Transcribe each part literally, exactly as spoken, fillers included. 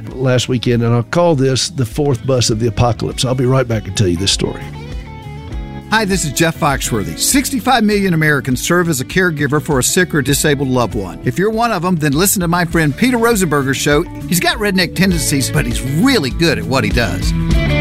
last weekend, and I'll call this the fourth bus of the apocalypse. I'll be right back and tell you this story. Hi, this is Jeff Foxworthy. sixty-five million Americans serve as a caregiver for a sick or disabled loved one. If you're one of them, then listen to my friend Peter Rosenberger's show. He's got redneck tendencies, but he's really good at what he does.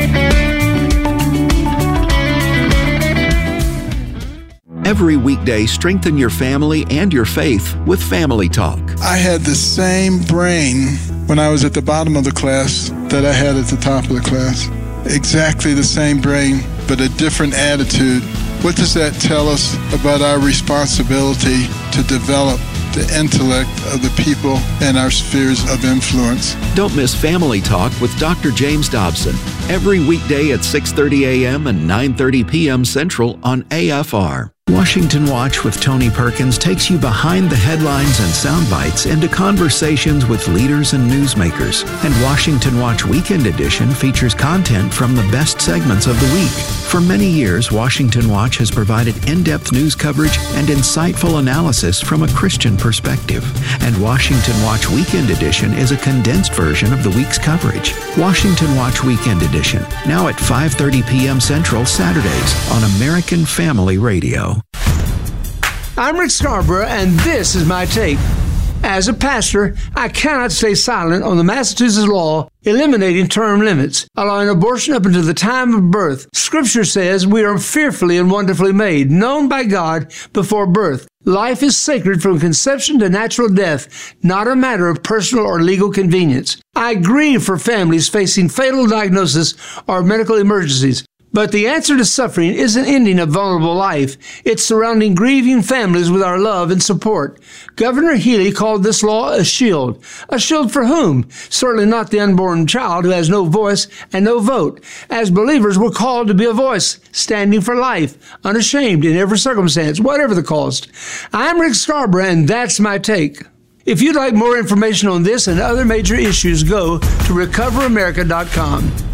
Every weekday, strengthen your family and your faith with Family Talk. I had the same brain when I was at the bottom of the class that I had at the top of the class. Exactly the same brain, but a different attitude. What does that tell us about our responsibility to develop the intellect of the people in our spheres of influence? Don't miss Family Talk with Doctor James Dobson every weekday at six thirty a.m. and nine thirty p.m. Central on A F R. Washington Watch with Tony Perkins takes you behind the headlines and sound bites into conversations with leaders and newsmakers. And Washington Watch Weekend Edition features content from the best segments of the week. For many years, Washington Watch has provided in-depth news coverage and insightful analysis from a Christian perspective. And Washington Watch Weekend Edition is a condensed version of the week's coverage. Washington Watch Weekend Edition, now at five thirty p.m. Central Saturdays on American Family Radio. I'm Rick Scarborough, and this is my take. As a pastor, I cannot stay silent on the Massachusetts law eliminating term limits, allowing abortion up until the time of birth. Scripture says we are fearfully and wonderfully made, known by God before birth. Life is sacred from conception to natural death, not a matter of personal or legal convenience. I grieve for families facing fatal diagnosis or medical emergencies. But the answer to suffering isn't ending a vulnerable life. It's surrounding grieving families with our love and support. Governor Healy called this law a shield. A shield for whom? Certainly not the unborn child who has no voice and no vote. As believers, we're called to be a voice, standing for life, unashamed in every circumstance, whatever the cost. I'm Rick Scarborough, and that's my take. If you'd like more information on this and other major issues, go to recover america dot com.